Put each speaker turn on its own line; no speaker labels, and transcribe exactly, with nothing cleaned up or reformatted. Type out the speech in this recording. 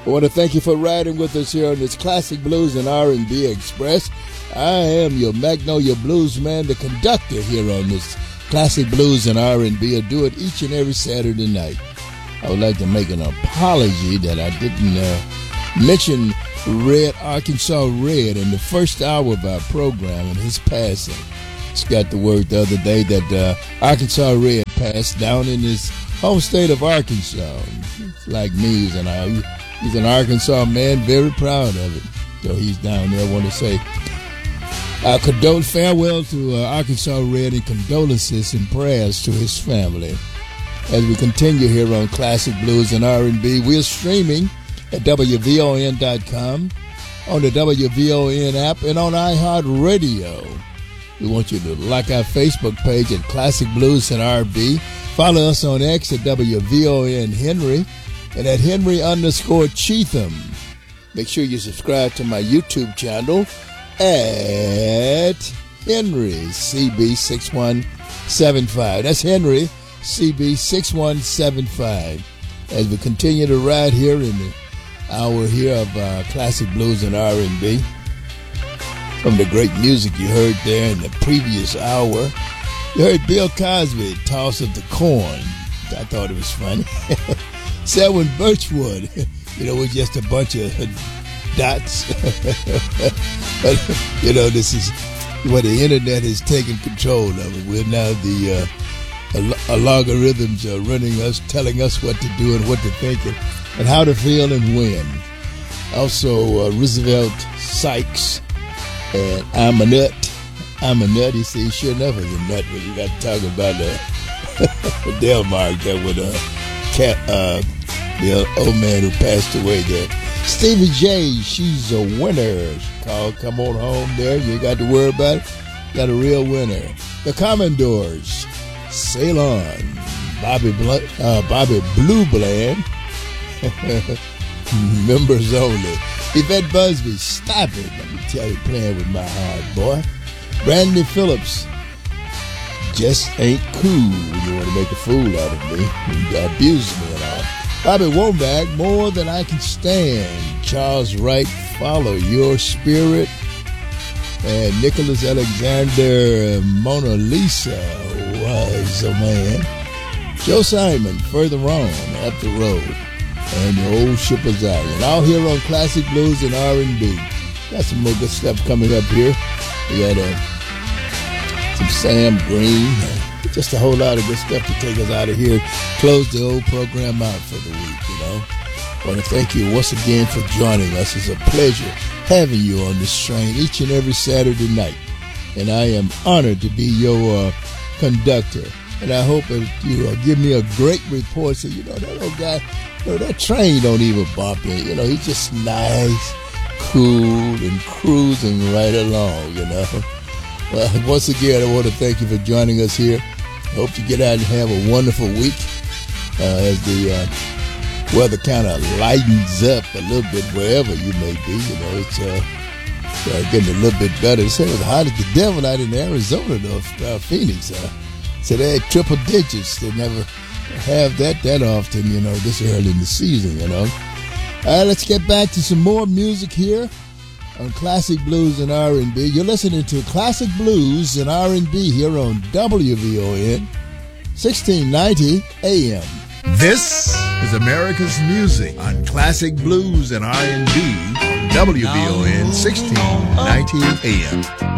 I want to thank you for riding with us here on this Classic Blues and R and B Express. I am your Magnolia Blues man, the conductor here on this Classic Blues and R and B. I do it each and every Saturday night. I would like to make an apology that I didn't uh, mention Red, Arkansas Red, in the first hour of our program and his passing. Just got the word the other day that uh, Arkansas Red passed down in his home state of Arkansas. Like me, he's an, uh, he's an Arkansas man, very proud of it. So he's down there. I want to say uh, condole, farewell to uh, Arkansas Red, and condolences and prayers to his family. As we continue here on Classic Blues and R and B, we're streaming at W V O N dot com, on the W V O N app, and on iHeartRadio. We want you to like our Facebook page at Classic Blues and R and B. Follow us on X at W V O N Henry and at Henry underscore Cheatham. Make sure you subscribe to my YouTube channel at Henry C B six one seven five. That's Henry C B six one seven five. As we continue to ride here in the hour here of uh, Classic Blues and R and B. Some of the great music you heard there in the previous hour. You heard Bill Cosby, Toss of the Corn. I thought it was funny. Selwyn Birchwood, you know, with just a bunch of dots. But, you know, this is what the internet has taken control of it. We're now the uh, logarithms are running us, telling us what to do and what to think and, and how to feel and when. Also, uh, Roosevelt Sykes and I'm a Nut. I'm a Nut. He said, sure enough is a nut, but you got to talk about uh, Delmark there with a cat, uh, the old man who passed away there. Stevie J, she's a winner. She called, come on home there. You got to worry about it. Got a real winner. The Commodores, Sail On. Bobby, Bl- uh, Bobby Blue Bland. Members only. Yvette Busby, stop it. Let me tell you, playing with my heart, boy. Brandy Phillips, just ain't cool. You want to make a fool out of me. You abuse me and all. Bobby Womack, More Than I Can Stand. Charles Wright, Follow Your Spirit. And Nicholas Alexander, Mona Lisa Was a Man. Joe Simon, Further On, Up the Road. And the Old Ship of Zion. All here on Classic Blues and R and B. Got some more good stuff coming up here. We got uh, some Sam Green. Just a whole lot of good stuff to take us out of here. Close the old program out for the week, you know. I want to thank you once again for joining us. It's a pleasure having you on this train each and every Saturday night. And I am honored to be your uh, conductor. And I hope that you uh, give me a great report. So, you know, that old guy, you know, that train don't even bump in. You know, he's just nice, cool, and cruising right along, you know. Well, once again, I want to thank you for joining us here. I hope you get out and have a wonderful week uh, as the uh, weather kind of lightens up a little bit wherever you may be. You know, it's uh, uh, getting a little bit better. They say it was hot as the devil out in Arizona, though, uh, Phoenix. Uh, so they had triple digits. They never have that that often, you know, this early in the season, you know. All right, let's get back to some more music here on Classic Blues and R and B. You're listening to Classic Blues and R and B here on W V O N, sixteen ninety A M. This is America's Music on Classic Blues and R and B on W V O N, sixteen ninety A M.